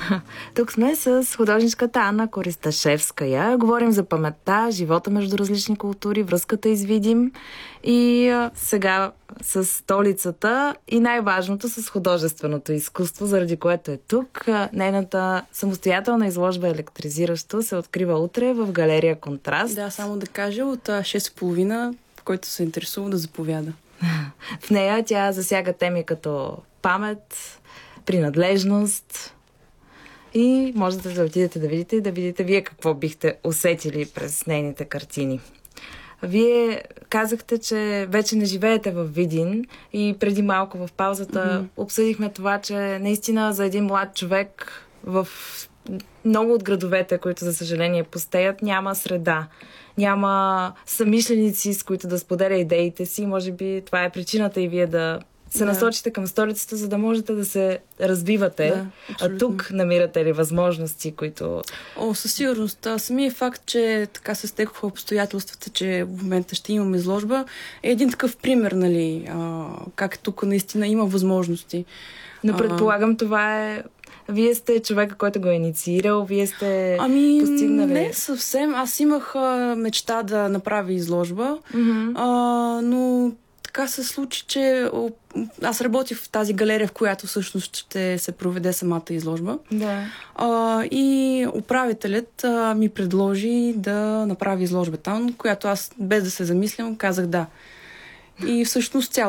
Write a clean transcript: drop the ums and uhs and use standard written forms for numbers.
Тук сме с художничката Анна Користашевская. Говорим за паметта, живота между различни култури, връзката извидим и сега с столицата и най-важното с художественото изкуство, заради което е тук. Нейната самостоятелна изложба Електризиращо се открива утре в галерия Контраст. Да, само да кажа, от 6:30, който се интересува да заповяда. В нея тя засяга теми като памет, принадлежност и можете да отидете да видите и да видите вие какво бихте усетили през нейните картини. Вие казахте, че вече не живеете в Видин и преди малко в паузата обсъдихме това, че наистина за един млад човек в много от градовете, които за съжаление пустеят, няма среда. Няма съмишленици, с които да споделя идеите си. Може би това е причината и вие да се насочите към столицата, за да можете да се развивате. А тук намирате ли възможности, които... Със сигурност. Самият факт, че така се стекоха обстоятелствата, че в момента ще имаме изложба, е един такъв пример, нали, как тук наистина има възможности. Но предполагам, това е... Вие сте човека, който го е инициирал, вие сте постигнали... Не съвсем. Аз имах мечта да направя изложба, но така се случи, че аз работих в тази галерия, в която всъщност ще се проведе самата изложба. Да. И управителят ми предложи да направя изложба там, която аз без да се замислям казах да. И всъщност